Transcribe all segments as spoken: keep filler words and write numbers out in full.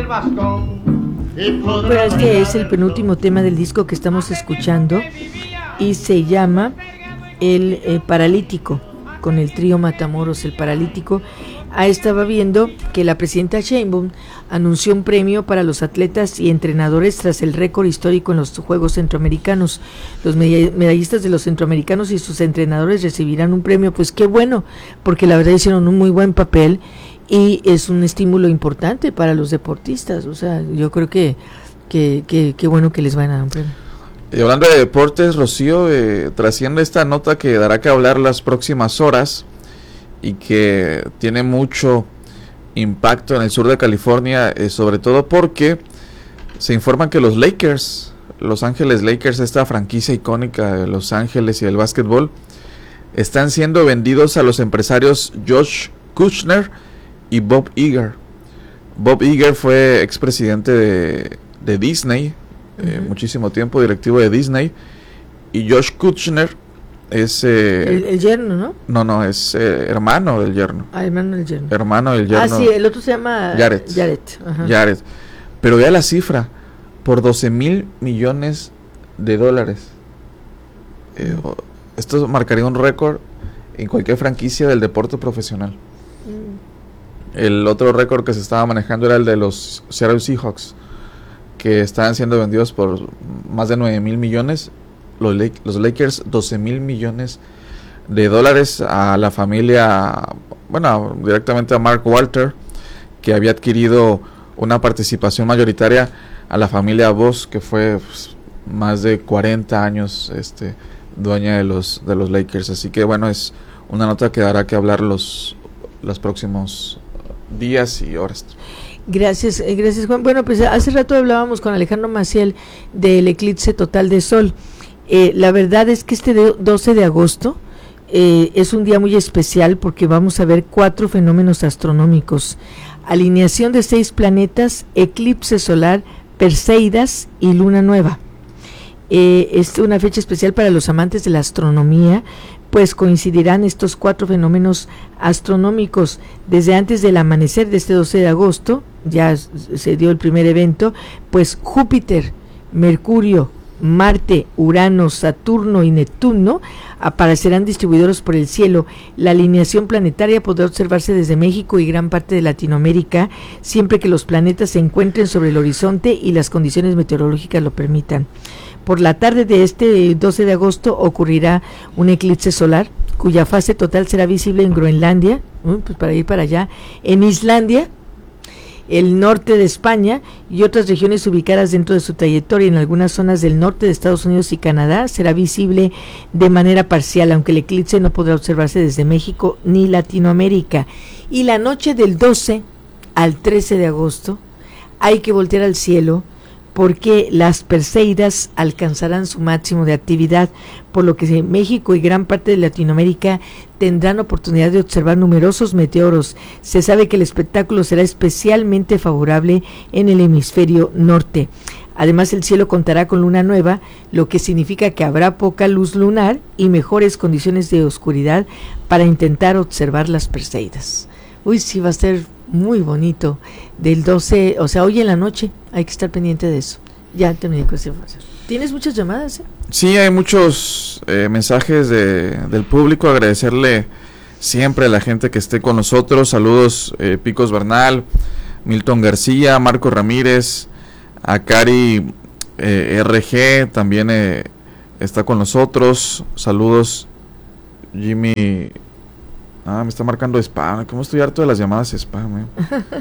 el bastón. Pero este es el penúltimo tema del disco que estamos escuchando y se llama El eh, Paralítico, con el trío Matamoros, El Paralítico. Ah, estaba viendo que la presidenta Sheinbaum anunció un premio para los atletas y entrenadores tras el récord histórico en los Juegos Centroamericanos. Los medallistas de los centroamericanos y sus entrenadores recibirán un premio. Pues qué bueno, porque la verdad hicieron un muy buen papel y es un estímulo importante para los deportistas. O sea, yo creo que que, que, que bueno que les van a dar un premio. Y hablando de deportes, Rocío, eh, trasciende esta nota que dará que hablar las próximas horas y que tiene mucho impacto en el sur de California, eh, sobre todo porque se informa que los Lakers, Los Ángeles Lakers, esta franquicia icónica de Los Ángeles y del básquetbol, están siendo vendidos a los empresarios Josh Kushner y Bob Iger. Bob Iger fue expresidente de, de Disney, uh-huh. eh, muchísimo tiempo, directivo de Disney, y Josh Kushner es eh, el, el yerno, ¿no? No, no, es eh, hermano del yerno. Ah, hermano del yerno. Hermano del yerno. Ah, sí, el otro se llama Jared. Jared. Ajá. Jared. Pero vea la cifra, por doce mil millones de dólares. Eh, esto marcaría un récord en cualquier franquicia del deporte profesional. Mm. El otro récord que se estaba manejando era el de los Seattle Seahawks, que estaban siendo vendidos por más de nueve mil millones. Los, Lake, los Lakers, doce mil millones de dólares a la familia, bueno, directamente a Mark Walter, que había adquirido una participación mayoritaria a la familia Voss, que fue pues, más de cuarenta años este, dueña de los, de los Lakers. Así que bueno, es una nota que dará que hablar los, los próximos días y horas. Gracias, eh, gracias Juan. Bueno, pues hace rato hablábamos con Alejandro Maciel del eclipse total de sol. Eh, la verdad es que este doce de agosto eh, es un día muy especial porque vamos a ver cuatro fenómenos astronómicos: alineación de seis planetas, eclipse solar, Perseidas y luna nueva. Eh, es una fecha especial para los amantes de la astronomía, pues coincidirán estos cuatro fenómenos astronómicos desde antes del amanecer de este doce de agosto. Ya se dio el primer evento, pues Júpiter, Mercurio, Marte, Urano, Saturno y Neptuno aparecerán distribuidos por el cielo. La alineación planetaria podrá observarse desde México y gran parte de Latinoamérica, siempre que los planetas se encuentren sobre el horizonte y las condiciones meteorológicas lo permitan. Por la tarde de este doce de agosto ocurrirá un eclipse solar, cuya fase total será visible en Groenlandia, pues para ir para allá, en Islandia, el norte de España y otras regiones ubicadas dentro de su trayectoria. En algunas zonas del norte de Estados Unidos y Canadá será visible de manera parcial, aunque el eclipse no podrá observarse desde México ni Latinoamérica. Y la noche del doce al trece de agosto hay que voltear al cielo, porque las Perseidas alcanzarán su máximo de actividad, por lo que México y gran parte de Latinoamérica tendrán oportunidad de observar numerosos meteoros. Se sabe que el espectáculo será especialmente favorable en el hemisferio norte. Además, el cielo contará con luna nueva, lo que significa que habrá poca luz lunar y mejores condiciones de oscuridad para intentar observar las Perseidas. Uy, sí, va a ser muy bonito. Del doce, o sea, hoy en la noche, hay que estar pendiente de eso. Ya terminé con esta información. ¿Tienes muchas llamadas? Eh? Sí, hay muchos eh, mensajes de, del público. Agradecerle siempre a la gente que esté con nosotros. Saludos, eh, Picos Bernal, Milton García, Marco Ramírez, a Cari eh, R G, también eh, está con nosotros. Saludos, Jimmy. Ah, me está marcando spam. ¿Cómo estoy harto de las llamadas spam? Eh?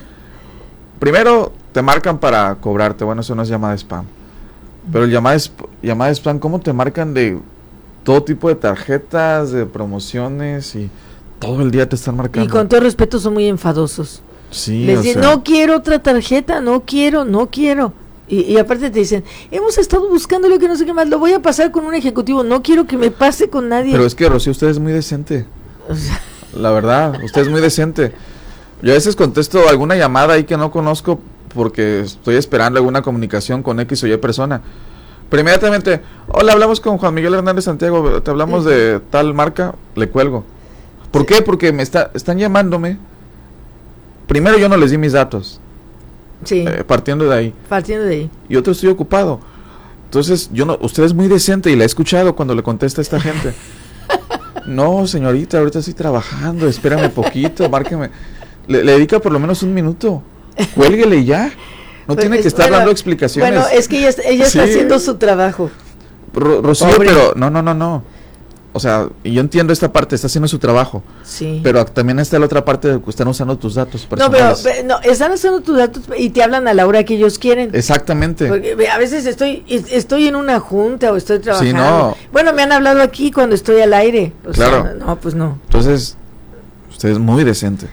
Primero te marcan para cobrarte. Bueno, eso no es llamada spam. Pero el llamada, sp- llamada spam, ¿cómo te marcan de todo tipo de tarjetas, de promociones y todo el día te están marcando? Y con todo respeto son muy enfadosos. Sí, Les o dicen, sea, no quiero otra tarjeta, no quiero, no quiero. Y, y aparte te dicen, hemos estado buscando lo que no sé qué más, lo voy a pasar con un ejecutivo, no quiero que me pase con nadie. Pero es que, Rocío, usted es muy decente. O sea, la verdad, usted es muy decente. Yo a veces contesto alguna llamada ahí que no conozco porque estoy esperando alguna comunicación con X o Y persona. Pero inmediatamente, hola, hablamos con Juan Miguel Hernández Santiago, te hablamos de tal marca, le cuelgo. ¿Por sí. qué? Porque me está, están llamándome. Primero yo no les di mis datos. Sí. Eh, partiendo de ahí. Partiendo de ahí. Y otro estoy ocupado. Entonces, yo no, usted es muy decente y la he escuchado cuando le contesta a esta gente. No, señorita, ahorita estoy trabajando, espérame poquito, márqueme. Le, le dedica por lo menos un minuto. Cuélguele y ya. No pues tiene que estar bueno, dando explicaciones. Bueno, es que ella, ella sí. está haciendo su trabajo. Ro, Rocío, Pobre. pero no, no, no, no. O sea, yo entiendo esta parte, está haciendo su trabajo. Sí. Pero también está la otra parte de que están usando tus datos personales. No, pero no, están usando tus datos y te hablan a la hora que ellos quieren. Exactamente. Porque a veces estoy estoy en una junta o estoy trabajando. Sí, no. Bueno, me han hablado aquí cuando estoy al aire. O claro. sea, no, pues no. Entonces, usted es muy decente.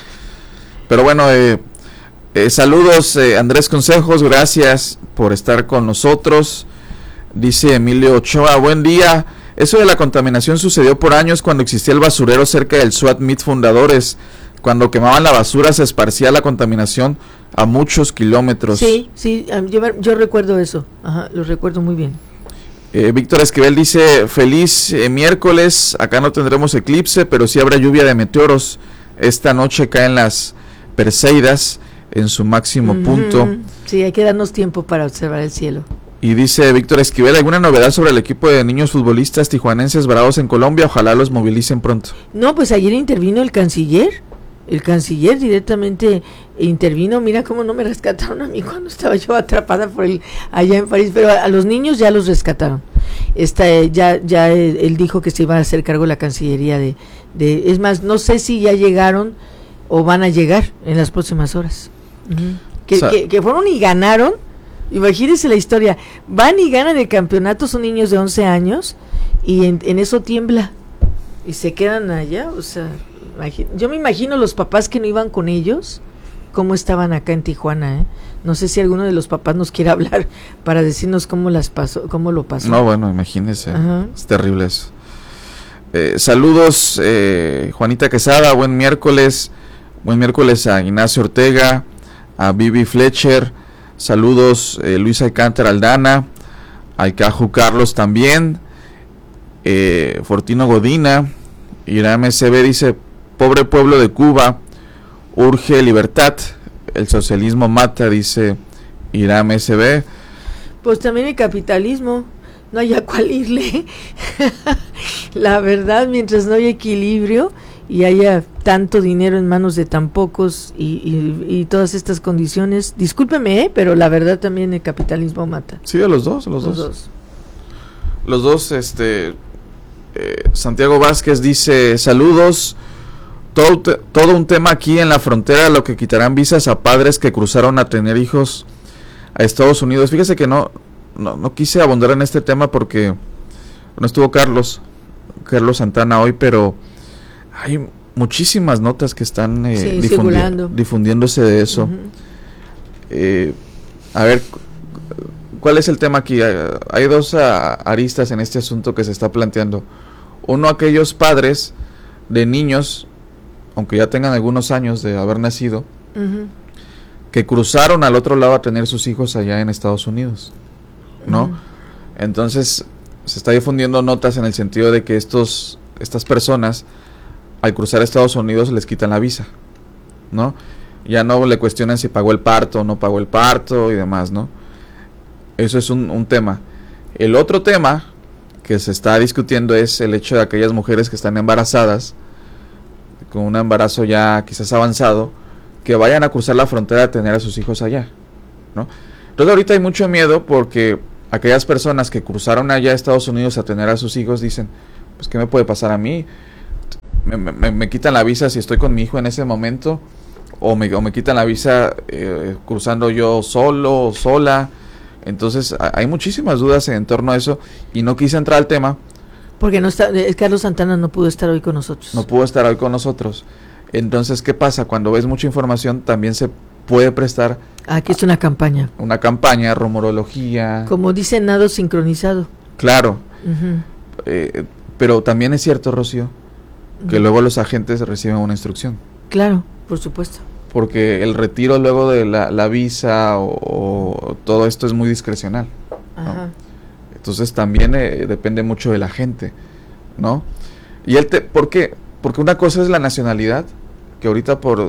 Pero bueno, eh, eh, saludos eh, Andrés Consejos, gracias por estar con nosotros. Dice Emilio Ochoa, buen día. Eso de la contaminación sucedió por años cuando existía el basurero cerca del Swat Meet Fundadores. Cuando quemaban la basura se esparcía la contaminación a muchos kilómetros. Sí, sí, yo, yo recuerdo eso. Ajá, lo recuerdo muy bien. Eh, Víctor Esquivel dice, feliz eh, miércoles, acá no tendremos eclipse, pero sí habrá lluvia de meteoros. Esta noche caen las Perseidas en su máximo mm-hmm. punto. Sí, hay que darnos tiempo para observar el cielo. Y dice Víctor Esquivel, ¿alguna novedad sobre el equipo de niños futbolistas tijuanenses bravos en Colombia? Ojalá los movilicen pronto. No, pues ayer intervino el canciller, el canciller directamente intervino, mira cómo no me rescataron a mí cuando estaba yo atrapada por el allá en París, pero a, a los niños ya los rescataron. Esta, eh, ya ya él, él dijo que se iba a hacer cargo de la Cancillería de, de, es más, no sé si ya llegaron o van a llegar en las próximas horas. Uh-huh. Que, o sea, que, que fueron y ganaron. Imagínense la historia, van y ganan el campeonato, son niños de once años y en, en eso tiembla y se quedan allá, o sea, imagine, yo me imagino los papás que no iban con ellos, cómo estaban acá en Tijuana, ¿eh? No sé si alguno de los papás nos quiere hablar para decirnos cómo las pasó, cómo lo pasó. No, bueno, imagínense, ajá. Es terrible eso. Eh, saludos, eh, Juanita Quesada, buen miércoles, buen miércoles a Ignacio Ortega, a Vivi Fletcher. Saludos eh, Luis Alcántara Aldana, Alcaju Carlos también, eh, Fortino Godina, Irán M C B dice, pobre pueblo de Cuba, urge libertad, el socialismo mata, dice Irán M C B. Pues también el capitalismo, no hay a cuál irle, la verdad, mientras no haya equilibrio y haya tanto dinero en manos de tan pocos y, y, y todas estas condiciones, discúlpeme, ¿eh? Pero la verdad también el capitalismo mata. Sí, a los dos, los, los dos. dos. Los dos, este, eh, Santiago Vázquez dice, saludos, todo, te, todo un tema aquí en la frontera, lo que quitarán visas a padres que cruzaron a tener hijos a Estados Unidos. Fíjese que no, no, no quise abundar en este tema porque no estuvo Carlos, Carlos Santana hoy, pero hay muchísimas notas que están eh, sí, difundi- difundiéndose de eso. Uh-huh. eh, a ver, ¿cuál es el tema aquí? Hay, hay dos a, aristas en este asunto que se está planteando. Uno, aquellos padres de niños, aunque ya tengan algunos años de haber nacido, uh-huh. que cruzaron al otro lado a tener sus hijos allá en Estados Unidos, ¿no? Uh-huh. Entonces, se está difundiendo notas en el sentido de que estos estas personas al cruzar a Estados Unidos les quitan la visa, ¿no? Ya no le cuestionan si pagó el parto o no pagó el parto y demás, ¿no? Eso es un, un tema. El otro tema que se está discutiendo es el hecho de aquellas mujeres que están embarazadas, con un embarazo ya quizás avanzado, que vayan a cruzar la frontera a tener a sus hijos allá, ¿no? Entonces ahorita hay mucho miedo porque aquellas personas que cruzaron allá a Estados Unidos a tener a sus hijos dicen, pues ¿qué me puede pasar a mí? Me, me, me quitan la visa si estoy con mi hijo en ese momento, o me, o me quitan la visa eh, cruzando yo solo o sola. Entonces hay muchísimas dudas en torno a eso y no quise entrar al tema porque no está, Carlos Santana no pudo estar hoy con nosotros. No pudo estar hoy con nosotros. Entonces, ¿qué pasa? Cuando ves mucha información también se puede prestar. Aquí es una campaña. Una campaña, rumorología. Como dice, nado sincronizado. Claro. Uh-huh. Eh, pero también es cierto, Rocío, que uh-huh. luego los agentes reciben una instrucción. Claro, por supuesto. Porque el retiro luego de la, la visa o, o todo esto es muy discrecional, ¿no? Ajá. Entonces también eh, depende mucho de la gente, ¿no? Y él te, ¿por qué? Porque una cosa es la nacionalidad, que ahorita por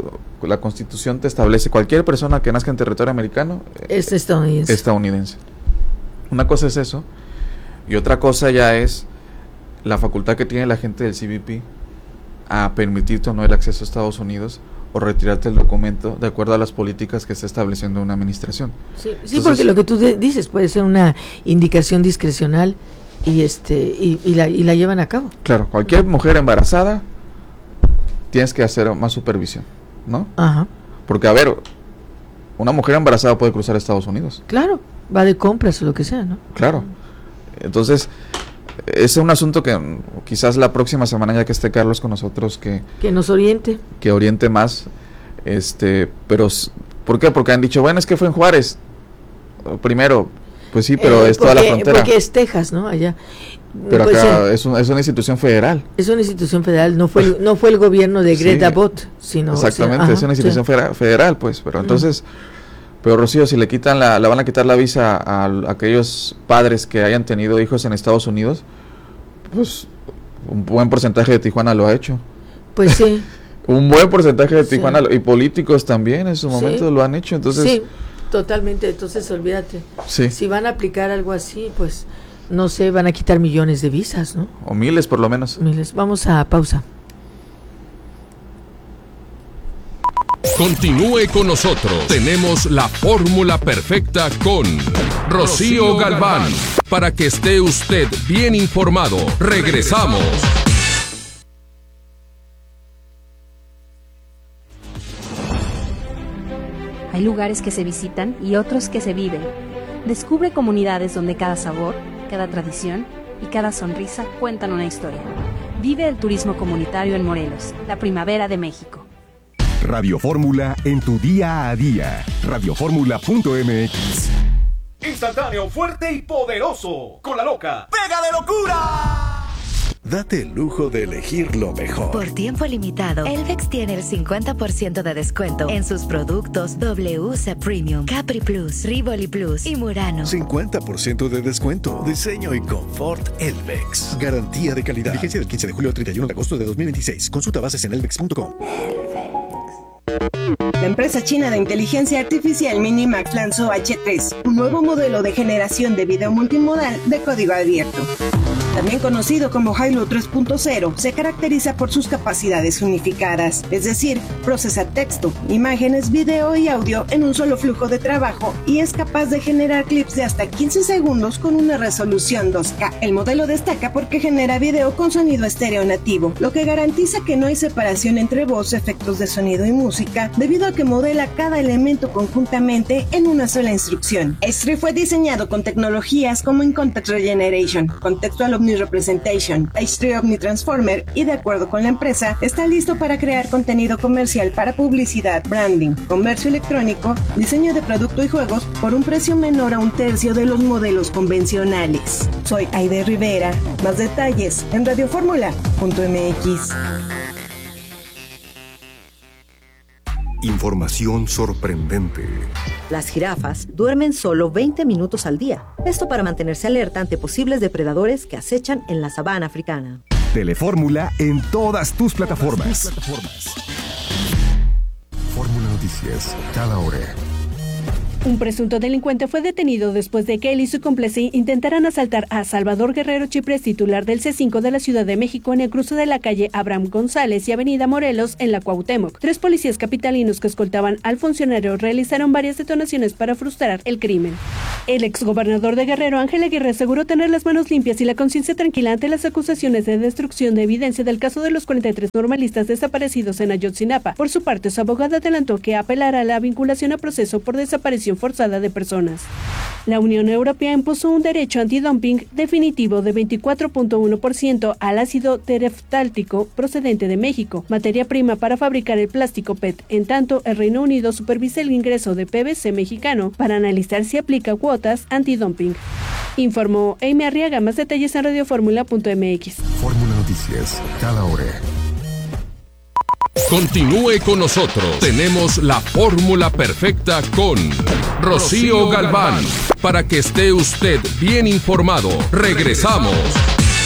la Constitución te establece cualquier persona que nazca en territorio americano es estadounidense. estadounidense. Una cosa es eso, y otra cosa ya es la facultad que tiene la gente del C B P a permitirte o no el acceso a Estados Unidos o retirarte el documento de acuerdo a las políticas que está estableciendo una administración. Sí, sí. Entonces, porque lo que tú de, dices puede ser una indicación discrecional y este y, y, la, y la llevan a cabo. Claro, cualquier mujer embarazada tienes que hacer más supervisión, ¿no? Ajá. Porque, a ver, una mujer embarazada puede cruzar a Estados Unidos. Claro, va de compras o lo que sea, ¿no? Claro. Entonces, ese es un asunto que quizás la próxima semana, ya que esté Carlos con nosotros, que que nos oriente, que oriente más, este, pero ¿por qué? Porque han dicho, bueno, es que fue en Juárez. Primero, pues sí, pero eh, es porque, toda la frontera. Porque es Texas, ¿no? Allá. Pero pues acá en, es, un, es una institución federal. Es una institución federal, no fue el, no fue el gobierno de Greta Sí, Bott, sino exactamente, o sea, ajá, es una institución sí. federal, federal, pues, pero entonces, pero Rocío, si le quitan la, la van a quitar la visa a, a aquellos padres que hayan tenido hijos en Estados Unidos, pues un buen porcentaje de Tijuana lo ha hecho. Pues sí. Un buen porcentaje de Tijuana Sí. lo, y políticos también en su momento Sí. lo han hecho, entonces Sí, totalmente, entonces olvídate. sí. Si van a aplicar algo así, pues no sé, van a quitar millones de visas, ¿no? O miles por lo menos. Miles. Vamos a pausa. Continúe con nosotros. Tenemos la fórmula perfecta con Rocío Galván. Para que esté usted bien informado. Regresamos. Hay lugares que se visitan y otros que se viven. Descubre comunidades donde cada sabor, cada tradición y cada sonrisa cuentan una historia. Vive el turismo comunitario en Morelos, la primavera de México. Radio Fórmula en tu día a día. radio fórmula punto m x. Instantáneo, fuerte y poderoso. Con la loca. ¡Pega de locura! Date el lujo de elegir lo mejor. Por tiempo limitado, Elvex tiene el cincuenta por ciento de descuento en sus productos W C Premium, Capri Plus, Rivoli Plus y Murano. cincuenta por ciento de descuento. Diseño y confort Elvex. Garantía de calidad. Vigencia del quince de julio al treinta y uno de agosto de dos mil veintiséis. Consulta bases en elvex punto com. La empresa china de inteligencia artificial Minimax lanzó H tres, un nuevo modelo de generación de video multimodal de código abierto. También conocido como Hailuo tres punto cero, se caracteriza por sus capacidades unificadas, es decir, procesa texto, imágenes, video y audio en un solo flujo de trabajo y es capaz de generar clips de hasta quince segundos con una resolución dos K. El modelo destaca porque genera video con sonido estéreo nativo, lo que garantiza que no hay separación entre voz, efectos de sonido y música, debido a que modela cada elemento conjuntamente en una sola instrucción. H tres fue diseñado con tecnologías como In Context Regeneration, Contextual Omni-Representation, H tres Omni-Transformer y, de acuerdo con la empresa, está listo para crear contenido comercial para publicidad, branding, comercio electrónico, diseño de producto y juegos por un precio menor a un tercio de los modelos convencionales. Soy Aide Rivera. Más detalles en radio fórmula punto m x. Información sorprendente. Las jirafas duermen solo veinte minutos al día. Esto para mantenerse alerta ante posibles depredadores que acechan en la sabana africana. Telefórmula en todas tus plataformas. Tus plataformas. Fórmula Noticias, cada hora. Un presunto delincuente fue detenido después de que él y su cómplice intentaran asaltar a Salvador Guerrero Chiprés, titular del C cinco de la Ciudad de México, en el cruce de la calle Abraham González y Avenida Morelos, en la Cuauhtémoc. Tres policías capitalinos que escoltaban al funcionario realizaron varias detonaciones para frustrar el crimen. El exgobernador de Guerrero, Ángel Aguirre, aseguró tener las manos limpias y la conciencia tranquila ante las acusaciones de destrucción de evidencia del caso de los cuarenta y tres normalistas desaparecidos en Ayotzinapa. Por su parte, su abogado adelantó que apelará a la vinculación a proceso por desaparición forzada de personas. La Unión Europea impuso un derecho antidumping definitivo de veinticuatro punto uno por ciento al ácido tereftáltico procedente de México, materia prima para fabricar el plástico P E T. En tanto, el Reino Unido supervisa el ingreso de P V C mexicano para analizar si aplica cuotas antidumping. Informó Amy Arriaga. Más detalles en radio fórmula punto m x. Fórmula Noticias, cada hora. Continúe con nosotros. Tenemos la fórmula perfecta con Rocío Galván. Para que esté usted bien informado. Regresamos.